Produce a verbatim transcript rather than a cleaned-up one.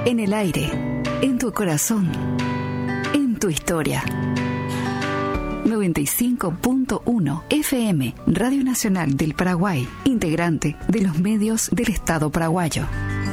En el aire, en tu corazón, en tu historia. noventa y cinco punto uno F M, Radio Nacional del Paraguay, integrante de los medios del Estado paraguayo.